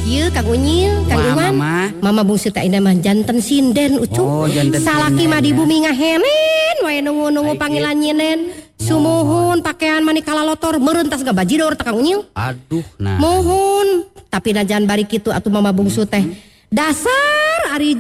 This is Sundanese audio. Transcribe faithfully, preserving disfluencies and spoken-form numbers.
Ieu Kang Unyil, Kang Wah, Iwan. Mama. Mama bungsu teh ayeuna mah janten sinden ucup. Oh, janten Salaki sinden, mah di ya. bumi ngahenen wae nunggu-nunggu Baik, panggilan nyinen. Sumuhun pakaian mani kalalotor meureun tas gabajidor teh Kang Unyil. Aduh, nah. Mohon, tapi najan bari kitu atuh Mama bungsu teh. Dasar